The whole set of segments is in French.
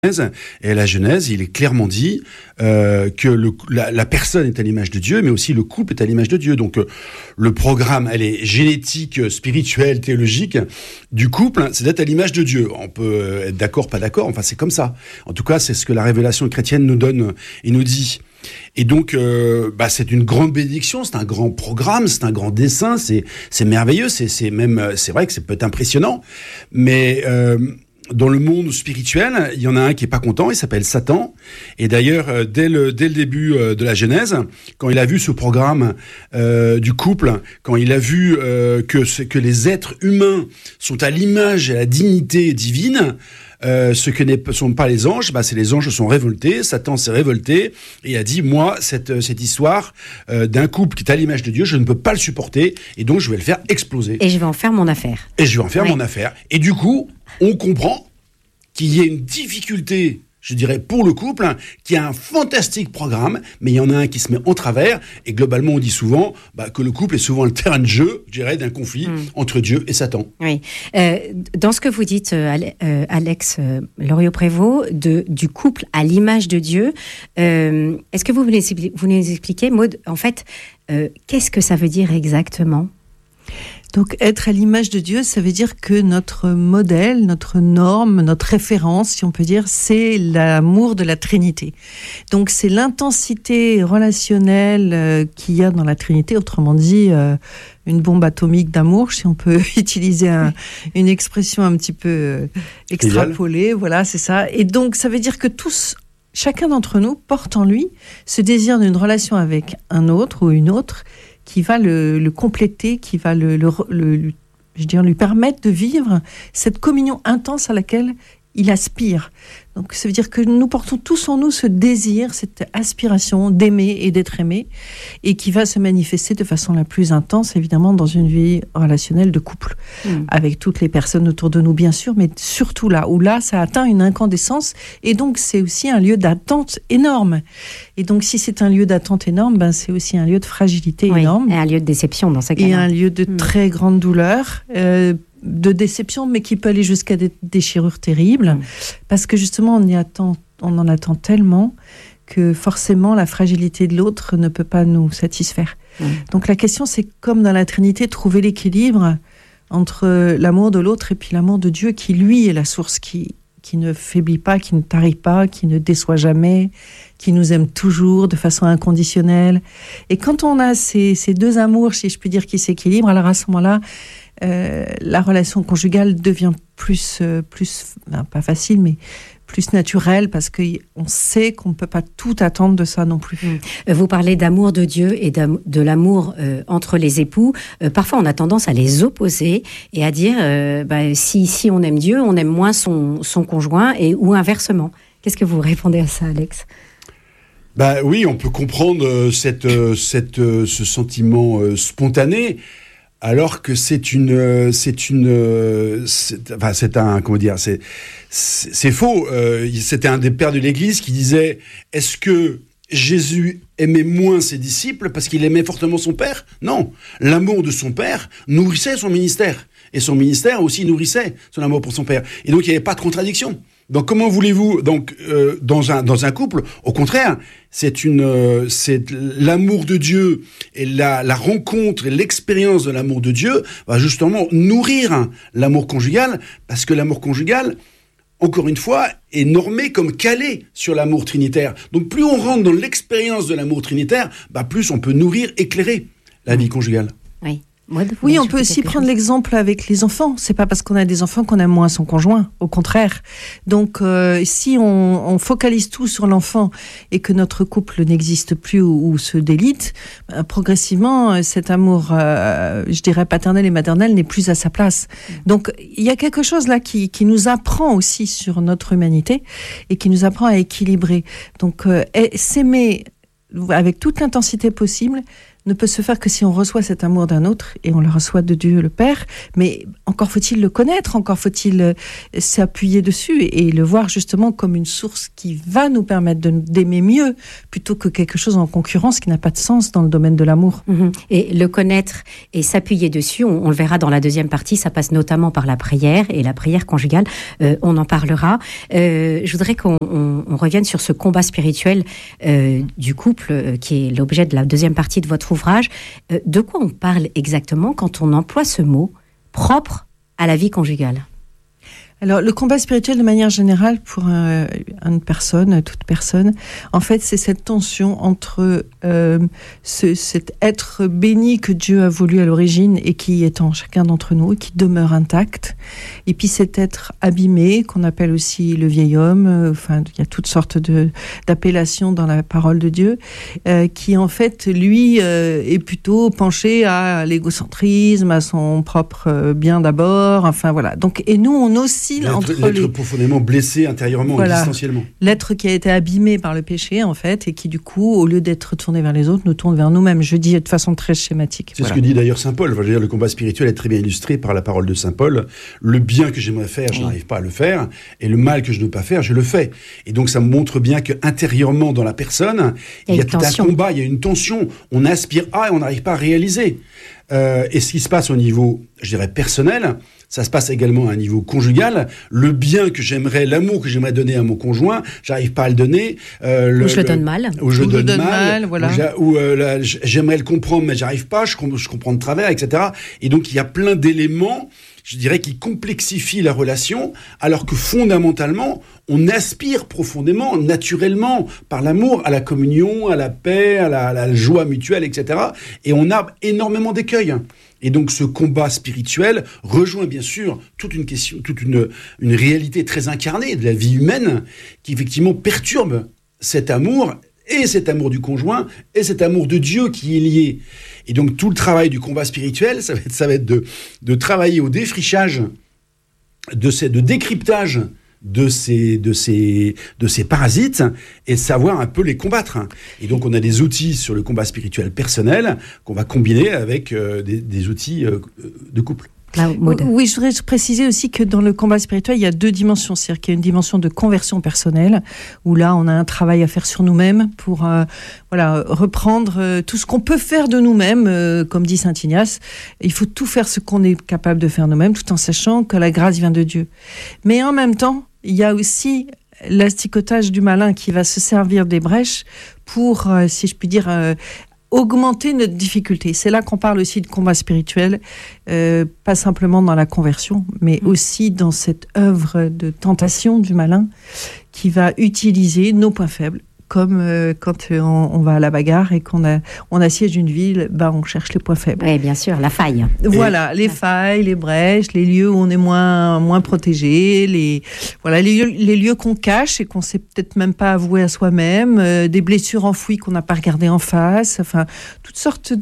Et à la Genèse, il est clairement dit que la personne est à l'image de Dieu, mais aussi le couple est à l'image de Dieu. Donc le programme, elle est génétique, spirituelle, théologique du couple, c'est d'être à l'image de Dieu. On peut être d'accord, pas d'accord, enfin c'est comme ça. En tout cas, c'est ce que la révélation chrétienne nous donne et nous dit. Et donc, c'est une grande bénédiction, c'est un grand programme, c'est un grand dessein, c'est merveilleux, c'est vrai que c'est peut-être impressionnant, mais dans le monde spirituel, il y en a un qui est pas content, il s'appelle Satan. Et d'ailleurs, dès le début de la Genèse, quand il a vu ce programme du couple, quand il a vu que les êtres humains sont à l'image et à la dignité divine, ce que ne sont pas les anges, c'est les anges sont révoltés, Satan s'est révolté et a dit, moi, cette histoire d'un couple qui est à l'image de Dieu, je ne peux pas le supporter et donc je vais le faire exploser. Et je vais en faire mon affaire. Et du coup, on comprend qu'il y a une difficulté, je dirais, pour le couple, qui a un fantastique programme, mais il y en a un qui se met en travers, et globalement, on dit souvent que le couple est souvent le terrain de jeu, je dirais, d'un conflit entre Dieu et Satan. Oui. Dans ce que vous dites, Alex Loriot-Prévost, du couple à l'image de Dieu, est-ce que vous nous expliquer, Maud, en fait, qu'est-ce que ça veut dire exactement ? Donc, être à l'image de Dieu, ça veut dire que notre modèle, notre norme, notre référence, si on peut dire, c'est l'amour de la Trinité. Donc, c'est l'intensité relationnelle qu'il y a dans la Trinité, autrement dit, une bombe atomique d'amour, si on peut utiliser une expression un petit peu extrapolée. Voilà, c'est ça. Et donc, ça veut dire que chacun d'entre nous porte en lui ce désir d'une relation avec un autre ou une autre, qui va le compléter, qui va lui permettre de vivre cette communion intense à laquelle il aspire. Donc, ça veut dire que nous portons tous en nous ce désir, cette aspiration d'aimer et d'être aimé, et qui va se manifester de façon la plus intense, évidemment, dans une vie relationnelle de couple, avec toutes les personnes autour de nous, bien sûr, mais surtout là, où ça atteint une incandescence, et donc c'est aussi un lieu d'attente énorme. Et donc, si c'est un lieu d'attente énorme, c'est aussi un lieu de fragilité énorme. Et un lieu de déception dans ces cas-là. Et un lieu de très grande douleur, de déception, mais qui peut aller jusqu'à des déchirures terribles, parce que justement, on en attend tellement que forcément, la fragilité de l'autre ne peut pas nous satisfaire. Donc la question, c'est comme dans la Trinité, trouver l'équilibre entre l'amour de l'autre et puis l'amour de Dieu, qui lui est la source qui ne faiblit pas, qui ne tarit pas, qui ne déçoit jamais, qui nous aime toujours de façon inconditionnelle. Et quand on a ces deux amours, si je puis dire, qui s'équilibrent, alors à ce moment-là, la relation conjugale devient plus pas facile, mais plus naturelle, parce qu'on sait qu'on ne peut pas tout attendre de ça non plus. Vous parlez d'amour de Dieu et de l'amour entre les époux. Parfois, on a tendance à les opposer et à dire si on aime Dieu, on aime moins son conjoint, ou inversement. Qu'est-ce que vous répondez à ça, Alex ? Oui, on peut comprendre ce sentiment spontané, alors que c'est faux. C'était un des pères de l'Église qui disait: est-ce que Jésus aimait moins ses disciples parce qu'il aimait fortement son Père ? Non. L'amour de son Père nourrissait son ministère. Et son ministère aussi nourrissait son amour pour son Père. Et donc, il n'y avait pas de contradiction. Donc, comment voulez-vous, dans un couple, au contraire, c'est l'amour de Dieu et la rencontre et l'expérience de l'amour de Dieu va justement nourrir l'amour conjugal, parce que l'amour conjugal, encore une fois, est normé comme calé sur l'amour trinitaire. Donc, plus on rentre dans l'expérience de l'amour trinitaire, plus on peut nourrir, éclairer la vie conjugale. Oui, on peut aussi prendre l'exemple avec les enfants. C'est pas parce qu'on a des enfants qu'on aime moins son conjoint, au contraire. Donc, si on focalise tout sur l'enfant et que notre couple n'existe plus ou se délite, progressivement, cet amour, je dirais paternel et maternel, n'est plus à sa place. Donc, il y a quelque chose là qui nous apprend aussi sur notre humanité et qui nous apprend à équilibrer. Donc, s'aimer avec toute l'intensité possible ne peut se faire que si on reçoit cet amour d'un autre, et on le reçoit de Dieu le Père, mais encore faut-il le connaître, encore faut-il s'appuyer dessus et le voir justement comme une source qui va nous permettre d'aimer mieux, plutôt que quelque chose en concurrence qui n'a pas de sens dans le domaine de l'amour. Et le connaître et s'appuyer dessus, on le verra dans la deuxième partie, ça passe notamment par la prière et la prière conjugale, on en parlera. Je voudrais qu'on revienne sur ce combat spirituel du couple qui est l'objet de la deuxième partie de votre ouvrage. De quoi on parle exactement quand on emploie ce mot propre à la vie conjugale ? Alors, le combat spirituel, de manière générale, pour une personne, toute personne, en fait, c'est cette tension entre cet être béni que Dieu a voulu à l'origine et qui est en chacun d'entre nous, et qui demeure intact, et puis cet être abîmé, qu'on appelle aussi le vieil homme, enfin, il y a toutes sortes d'appellations dans la parole de Dieu, qui, en fait, lui, est plutôt penché à l'égocentrisme, à son propre bien d'abord, enfin, voilà. Donc, et nous, on oscille l'être profondément blessé intérieurement, voilà, existentiellement. L'être qui a été abîmé par le péché, en fait, et qui, du coup, au lieu d'être tourné vers les autres, nous tourne vers nous-mêmes. Je dis de façon très schématique. C'est ce que dit d'ailleurs saint Paul. Enfin, je veux dire, le combat spirituel est très bien illustré par la parole de saint Paul. Le bien que j'aimerais faire, je n'arrive pas à le faire, et le mal que je ne veux pas faire, je le fais. Et donc, ça me montre bien qu'intérieurement, dans la personne, il y a tout un combat, il y a une tension. On aspire à et on n'arrive pas à réaliser. Et ce qui se passe au niveau, je dirais, personnel, ça se passe également à un niveau conjugal. Le bien que j'aimerais, l'amour que j'aimerais donner à mon conjoint, j'arrive pas à le donner. Ou je le donne mal. Ou je donne mal, voilà. J'aimerais le comprendre, mais j'arrive pas, je comprends de travers, etc. Et donc, il y a plein d'éléments, je dirais, qui complexifient la relation, alors que fondamentalement, on aspire profondément, naturellement, par l'amour, à la communion, à la paix, à la joie mutuelle, etc. Et on a énormément d'écueils. Et donc, ce combat spirituel rejoint bien sûr toute une réalité très incarnée de la vie humaine qui effectivement perturbe cet amour, et cet amour du conjoint, et cet amour de Dieu qui est lié. Et donc, tout le travail du combat spirituel, ça va être de travailler au défrichage, de décryptage de ces parasites et savoir un peu les combattre. Et donc, on a des outils sur le combat spirituel personnel qu'on va combiner avec des outils de couple. Oui, je voudrais préciser aussi que dans le combat spirituel, il y a deux dimensions. C'est-à-dire qu'il y a une dimension de conversion personnelle, où là, on a un travail à faire sur nous-mêmes pour reprendre tout ce qu'on peut faire de nous-mêmes, comme dit saint Ignace. Il faut tout faire ce qu'on est capable de faire nous-mêmes, tout en sachant que la grâce vient de Dieu. Mais en même temps, il y a aussi l'asticotage du malin qui va se servir des brèches pour, si je puis dire, augmenter notre difficulté. C'est là qu'on parle aussi de combat spirituel, pas simplement dans la conversion, mais aussi dans cette œuvre de tentation du malin qui va utiliser nos points faibles. Comme quand on va à la bagarre et on assiège une ville, on cherche les points faibles. Oui, bien sûr, la faille. Voilà, les failles, les brèches, les lieux où on est moins protégé, les lieux qu'on cache et qu'on sait peut-être même pas avouer à soi-même, des blessures enfouies qu'on n'a pas regardées en face, enfin, toutes sortes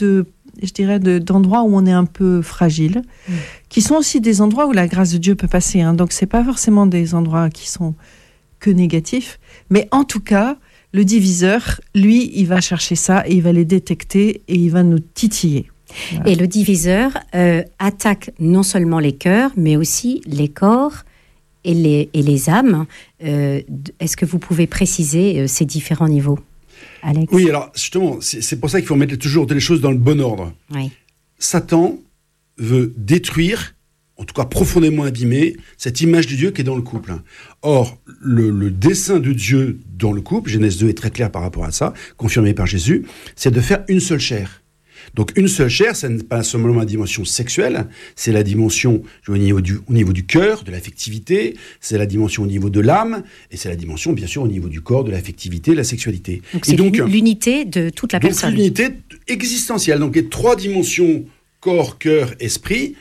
d'endroits où on est un peu fragile, qui sont aussi des endroits où la grâce de Dieu peut passer. Donc, c'est pas forcément des endroits qui sont que négatifs, mais en tout cas, le diviseur, lui, il va chercher ça et il va les détecter et il va nous titiller. Voilà. Et le diviseur attaque non seulement les cœurs, mais aussi les corps et les âmes. Est-ce que vous pouvez préciser ces différents niveaux, Alex ? Oui, alors justement, c'est pour ça qu'il faut mettre toujours les choses dans le bon ordre. Oui. Satan veut détruire, en tout cas profondément abîmer, cette image de Dieu qui est dans le couple. Or, le dessein de Dieu dans le couple, Genèse 2 est très clair par rapport à ça, confirmé par Jésus, c'est de faire une seule chair. Donc une seule chair, ça n'est pas seulement la dimension sexuelle, c'est la dimension au niveau du cœur, de l'affectivité, c'est la dimension au niveau de l'âme, et c'est la dimension, bien sûr, au niveau du corps, de l'affectivité, de la sexualité. Donc c'est l'unité de toute la personne. Donc l'unité existentielle. Donc les trois dimensions, corps, cœur, esprit,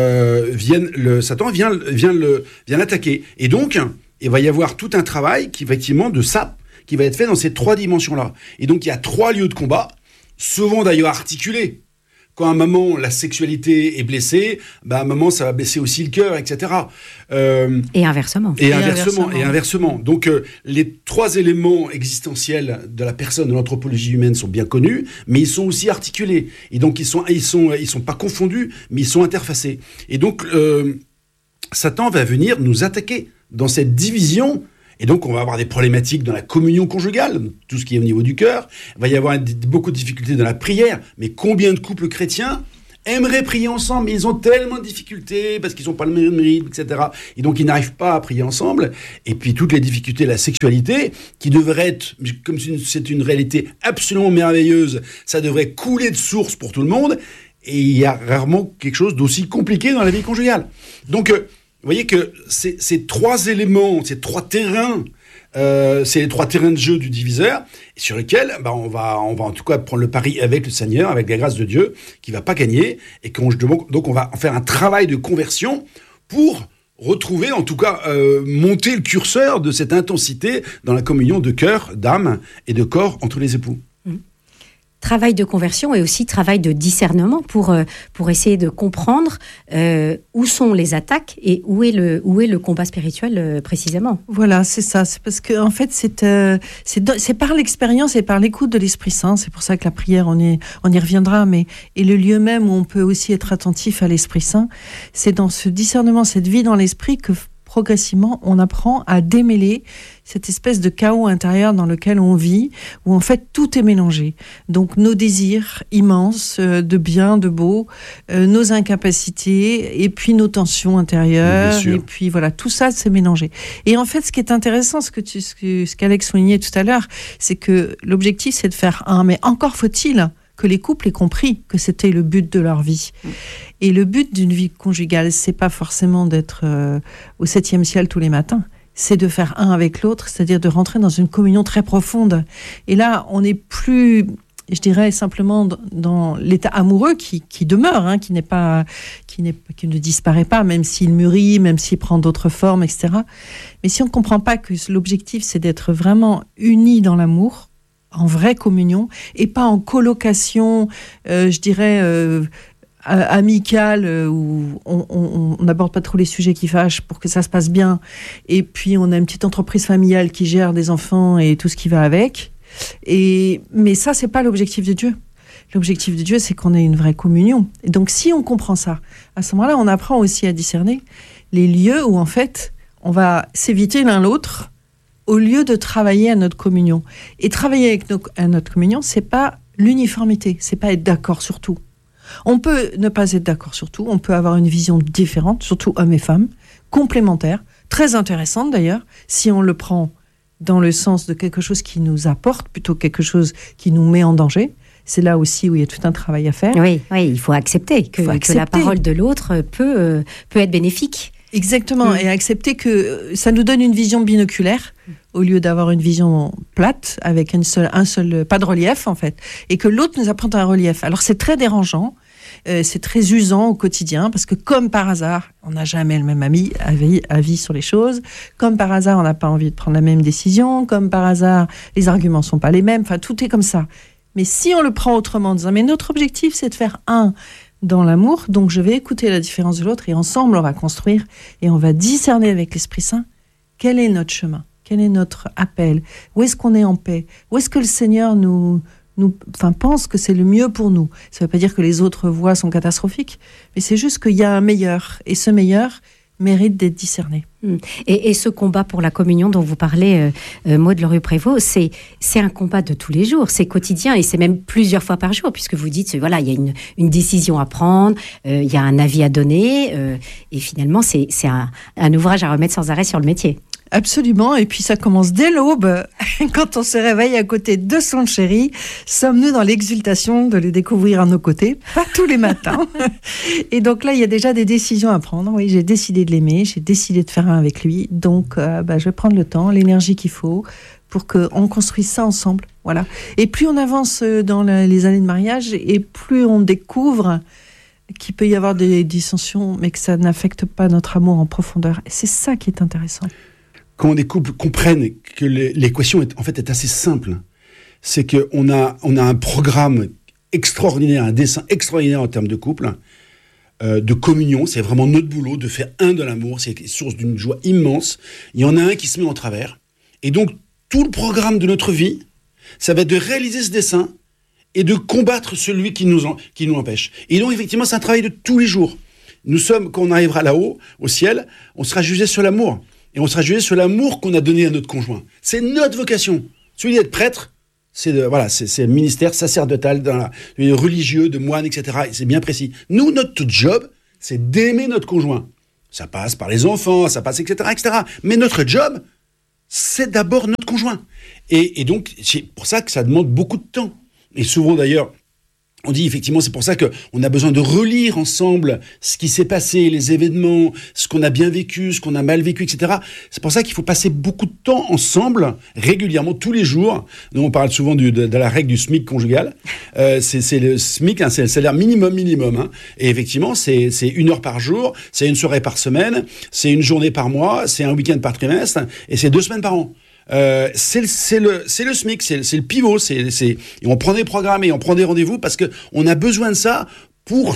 Satan vient l'attaquer. Et donc, il va y avoir tout un travail qui va être fait dans ces trois dimensions-là. Et donc, il y a trois lieux de combat, souvent d'ailleurs articulés. quand à un moment la sexualité est blessée, à un moment ça va blesser aussi le cœur, etc. Et inversement. Et inversement. Donc les 3 éléments existentiels de la personne, de l'anthropologie humaine sont bien connus, mais ils sont aussi articulés. Et donc ils sont pas confondus, mais ils sont interfacés. Et donc Satan va venir nous attaquer dans cette division. Et donc, on va avoir des problématiques dans la communion conjugale, tout ce qui est au niveau du cœur. Il va y avoir beaucoup de difficultés dans la prière. Mais combien de couples chrétiens aimeraient prier ensemble, mais ils ont tellement de difficultés parce qu'ils n'ont pas le même rythme, etc. Et donc, ils n'arrivent pas à prier ensemble. Et puis, toutes les difficultés de la sexualité, qui devrait être, comme c'est une réalité absolument merveilleuse, ça devrait couler de source pour tout le monde. Et il y a rarement quelque chose d'aussi compliqué dans la vie conjugale. Donc, vous voyez que ces 3 éléments, ces 3 terrains, c'est les 3 terrains de jeu du diviseur, sur lesquels on va en tout cas prendre le pari avec le Seigneur, avec la grâce de Dieu, qui ne va pas gagner, et donc on va faire un travail de conversion pour retrouver, en tout cas monter le curseur de cette intensité dans la communion de cœur, d'âme et de corps entre les époux. Travail de conversion et aussi travail de discernement pour essayer de comprendre où sont les attaques et où est le combat spirituel précisément. Voilà, c'est ça. C'est parce que en fait, c'est par l'expérience et par l'écoute de l'Esprit Saint. C'est pour ça que la prière, on y reviendra. Et le lieu même où on peut aussi être attentif à l'Esprit Saint, c'est dans ce discernement, cette vie dans l'Esprit que progressivement, on apprend à démêler cette espèce de chaos intérieur dans lequel on vit, où en fait tout est mélangé. Donc nos désirs immenses de bien, de beau, nos incapacités, et puis nos tensions intérieures, et puis voilà, tout ça s'est mélangé. Et en fait, ce qui est intéressant, ce qu'Alex soulignait tout à l'heure, c'est que l'objectif, c'est de faire un, mais encore faut-il que les couples aient compris que c'était le but de leur vie. Et le but d'une vie conjugale, c'est pas forcément d'être au 7e ciel tous les matins, c'est de faire un avec l'autre, c'est-à-dire de rentrer dans une communion très profonde. Et là, on n'est plus, je dirais simplement dans l'état amoureux qui demeure, qui ne disparaît pas, même s'il mûrit, même s'il prend d'autres formes, etc. Mais si on ne comprend pas que l'objectif, c'est d'être vraiment unis dans l'amour, en vraie communion, et pas en colocation, je dirais, amicale, où on n'aborde pas trop les sujets qui fâchent pour que ça se passe bien, et puis on a une petite entreprise familiale qui gère des enfants et tout ce qui va avec. Mais ça, c'est pas l'objectif de Dieu. L'objectif de Dieu, c'est qu'on ait une vraie communion. Et donc, si on comprend ça, à ce moment-là, on apprend aussi à discerner les lieux où, en fait, on va s'éviter l'un l'autre, au lieu de travailler à notre communion. Et travailler à notre communion, c'est pas l'uniformité, c'est pas être d'accord sur tout. On peut ne pas être d'accord sur tout, on peut avoir une vision différente, surtout hommes et femmes, complémentaire, très intéressante d'ailleurs, si on le prend dans le sens de quelque chose qui nous apporte, plutôt que quelque chose qui nous met en danger. C'est là aussi où il y a tout un travail à faire. Oui, il faut accepter que la parole de l'autre peut être bénéfique. Exactement, et accepter que ça nous donne une vision binoculaire au lieu d'avoir une vision plate avec un seul pas de relief en fait, et que l'autre nous apporte un relief. Alors c'est très dérangeant, c'est très usant au quotidien parce que comme par hasard, on n'a jamais le même avis sur les choses. Comme par hasard, on n'a pas envie de prendre la même décision. Comme par hasard, les arguments sont pas les mêmes. Enfin, tout est comme ça. Mais si on le prend autrement, en disant mais notre objectif c'est de faire un dans l'amour, donc je vais écouter la différence de l'autre et ensemble on va construire et on va discerner avec l'Esprit Saint quel est notre chemin, quel est notre appel, où est-ce qu'on est en paix, où est-ce que le Seigneur pense que c'est le mieux pour nous. Ça ne veut pas dire que les autres voies sont catastrophiques, mais c'est juste qu'il y a un meilleur, et ce meilleur mérite d'être discerné. Et ce combat pour la communion dont vous parlez, Maud Lorieux-Prévost, c'est un combat de tous les jours, c'est quotidien et c'est même plusieurs fois par jour, puisque vous dites, voilà, il y a une décision à prendre, il y a un avis à donner, et finalement, c'est un ouvrage à remettre sans arrêt sur le métier. Absolument, et puis ça commence dès l'aube, quand on se réveille à côté de son chéri, sommes-nous dans l'exultation de le découvrir à nos côtés, pas tous les matins. Et donc là, il y a déjà des décisions à prendre. Oui, j'ai décidé de l'aimer, j'ai décidé de faire un avec lui, donc je vais prendre le temps, l'énergie qu'il faut pour qu'on construise ça ensemble. Voilà. Et plus on avance dans les années de mariage, et plus on découvre qu'il peut y avoir des dissensions, mais que ça n'affecte pas notre amour en profondeur. Et c'est ça qui est intéressant. Quand des couples comprennent que l'équation est assez simple, c'est qu'on a un programme extraordinaire, un dessein extraordinaire en termes de couple, de communion. C'est vraiment notre boulot de faire un de l'amour. C'est source d'une joie immense. Il y en a un qui se met en travers. Et donc, tout le programme de notre vie, ça va être de réaliser ce dessein et de combattre celui qui nous empêche. Et donc, effectivement, c'est un travail de tous les jours. Quand on arrivera là-haut, au ciel, on sera jugé sur l'amour. Et on sera jugé sur l'amour qu'on a donné à notre conjoint. C'est notre vocation. Celui d'être prêtre, c'est le ministère sacerdotal, religieux, de moine, etc. Et c'est bien précis. Nous, notre job, c'est d'aimer notre conjoint. Ça passe par les enfants, ça passe, etc., etc. Mais notre job, c'est d'abord notre conjoint. Et donc, c'est pour ça que ça demande beaucoup de temps. Et souvent, d'ailleurs, on dit effectivement, c'est pour ça qu'on a besoin de relire ensemble ce qui s'est passé, les événements, ce qu'on a bien vécu, ce qu'on a mal vécu, etc. C'est pour ça qu'il faut passer beaucoup de temps ensemble, régulièrement, tous les jours. Nous, on parle souvent de la règle du SMIC conjugal. C'est le SMIC, c'est le salaire minimum. Hein. Et effectivement, c'est 1 heure par jour, c'est 1 soirée par semaine, c'est 1 journée par mois, c'est 1 week-end par trimestre, et c'est 2 semaines par an. C'est le SMIC, c'est le pivot, et on prend des programmes et on prend des rendez-vous parce que on a besoin de ça pour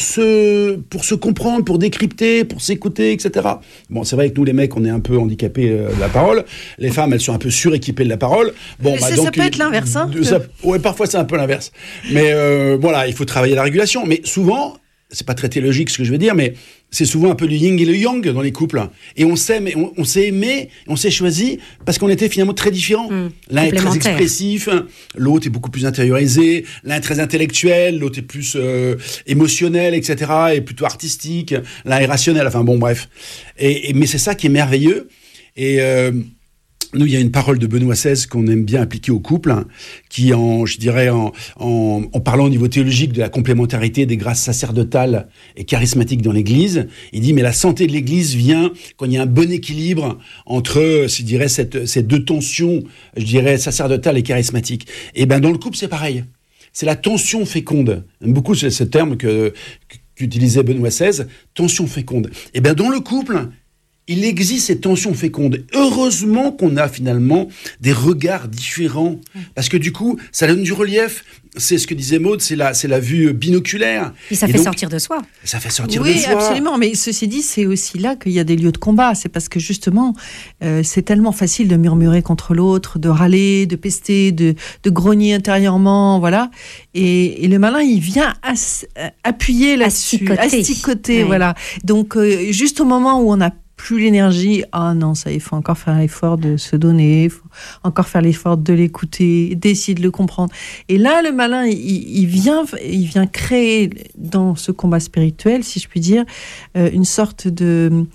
se comprendre, pour décrypter, pour s'écouter, etc. Bon, c'est vrai que nous les mecs, on est un peu handicapés de la parole. Les femmes, elles sont un peu suréquipées de la parole. Bon, ça peut être l'inverse, hein. Ouais, parfois c'est un peu l'inverse. Mais voilà, il faut travailler la régulation. Mais souvent, c'est pas très théologique ce que je veux dire, mais c'est souvent un peu le yin et le yang dans les couples. Et on s'aime, on s'est aimé, on s'est choisi parce qu'on était finalement très différents. L'un est très expressif, l'autre est beaucoup plus intériorisé, l'un est très intellectuel, l'autre est plus émotionnel, etc., et plutôt artistique, l'un est rationnel, enfin bon, bref. Mais c'est ça qui est merveilleux. Et nous, il y a une parole de Benoît XVI qu'on aime bien appliquer au couple, qui, en parlant au niveau théologique de la complémentarité des grâces sacerdotales et charismatiques dans l'Église, il dit, mais la santé de l'Église vient quand il y a un bon équilibre entre, je dirais, ces deux tensions, je dirais, sacerdotales et charismatiques. Et ben, dans le couple, c'est pareil. C'est la tension féconde. J'aime beaucoup ce terme qu'utilisait Benoît XVI, tension féconde. Et ben, dans le couple, il existe ces tensions fécondes. Heureusement qu'on a finalement des regards différents. Parce que du coup, ça donne du relief. C'est ce que disait Maud, c'est la vue binoculaire. Et ça fait sortir de soi. Ça fait sortir de soi. Oui, absolument. Mais ceci dit, c'est aussi là qu'il y a des lieux de combat. C'est parce que justement, c'est tellement facile de murmurer contre l'autre, de râler, de pester, de grogner intérieurement, voilà. Et le malin, il vient appuyer là-dessus, asticoter, oui. Voilà. Donc, juste au moment où on a plus l'énergie, non, ça, il faut encore faire l'effort de se donner, il faut encore faire l'effort de l'écouter, d'essayer de le comprendre. Et là, le malin, il vient créer dans ce combat spirituel, si je puis dire, une sorte de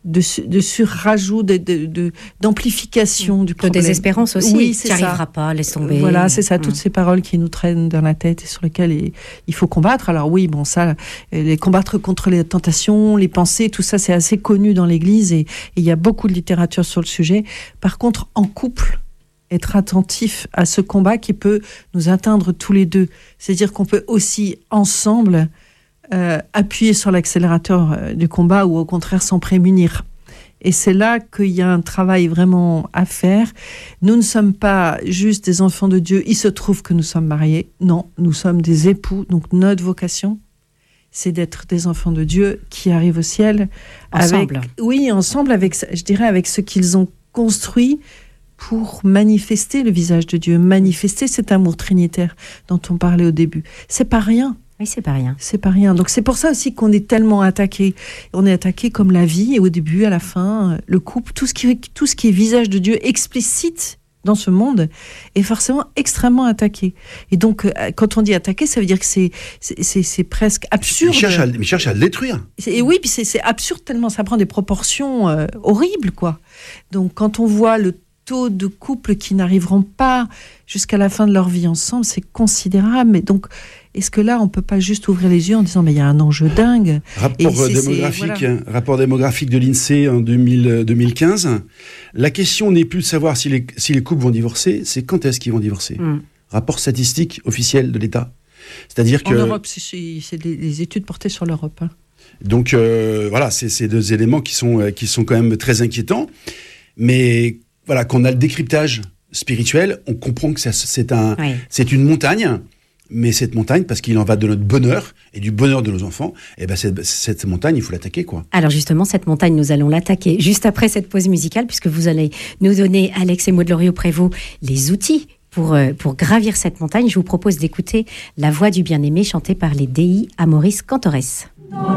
surrajout, d'amplification du problème. De désespérance aussi. Oui, c'est ça. Tu n'y ça. arriveras pas, laisse tomber. Voilà, c'est ça, toutes ces paroles qui nous traînent dans la tête et sur lesquelles il faut combattre. Alors oui, bon, ça, les combattre contre les tentations, les pensées, tout ça, c'est assez connu dans l'Église et il y a beaucoup de littérature sur le sujet. Par contre, en couple, être attentif à ce combat qui peut nous atteindre tous les deux. C'est-à-dire qu'on peut aussi, ensemble, appuyer sur l'accélérateur du combat ou au contraire s'en prémunir. Et c'est là qu'il y a un travail vraiment à faire. Nous ne sommes pas juste des enfants de Dieu, il se trouve que nous sommes mariés. Non, nous sommes des époux, donc notre vocation, c'est d'être des enfants de Dieu qui arrivent au ciel. Ensemble. Ensemble, avec ce qu'ils ont construit pour manifester le visage de Dieu, manifester cet amour trinitaire dont on parlait au début. C'est pas rien. Oui, c'est pas rien. C'est pas rien. Donc c'est pour ça aussi qu'on est tellement attaqué. On est attaqué comme la vie, et au début, à la fin, le couple, tout ce qui est visage de Dieu explicite dans ce monde est forcément extrêmement attaqué. Et donc, quand on dit attaqué, ça veut dire que c'est presque absurde. Il cherche à le détruire. Et oui, puis c'est absurde tellement ça prend des proportions horribles, quoi. Donc quand on voit le taux de couples qui n'arriveront pas jusqu'à la fin de leur vie ensemble, c'est considérable. Mais donc, est-ce que là, on ne peut pas juste ouvrir les yeux en disant, mais il y a un enjeu dingue. Rapport démographique de l'INSEE en 2015. La question n'est plus de savoir si les couples vont divorcer, c'est quand est-ce qu'ils vont divorcer. Rapport statistique officiel de l'État. C'est-à-dire que... En Europe, c'est des études portées sur l'Europe. Hein. Donc, voilà, c'est deux éléments qui sont quand même très inquiétants. Mais voilà, quand on a le décryptage spirituel, on comprend que c'est une montagne mais cette montagne, parce qu'il en va de notre bonheur et du bonheur de nos enfants, et ben cette montagne, il faut l'attaquer, quoi. Alors justement, cette montagne, nous allons l'attaquer juste après cette pause musicale, puisque vous allez nous donner, Alex et Maud Loriot-Prévost, les outils pour gravir cette montagne. Je vous propose d'écouter La Voix du bien-aimé chantée par les Dei Amoris Cantores.